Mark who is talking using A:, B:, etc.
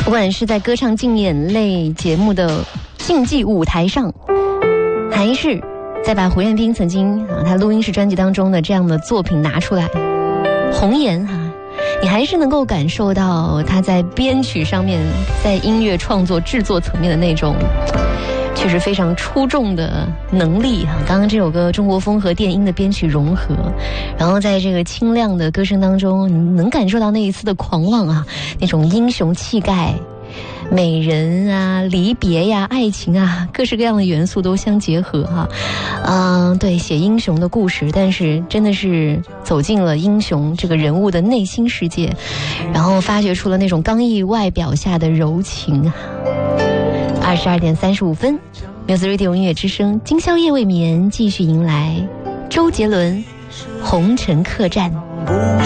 A: 不管是在歌唱竞演类节目的竞技舞台上，还是再把胡彦斌曾经他录音室专辑当中的这样的作品拿出来，红颜你还是能够感受到他在编曲上面，在音乐创作制作层面的那种确实非常出众的能力刚刚这首歌中国风和电音的编曲融合，然后在这个清亮的歌声当中，你能感受到那一丝的狂妄那种英雄气概，美人离别呀，爱情各式各样的元素都相结合对，写英雄的故事，但是真的是走进了英雄这个人物的内心世界，然后发掘出了那种刚毅外表下的柔情22点35分 Music Radio 音乐之声，今宵夜未眠，继续迎来周杰伦红尘客栈。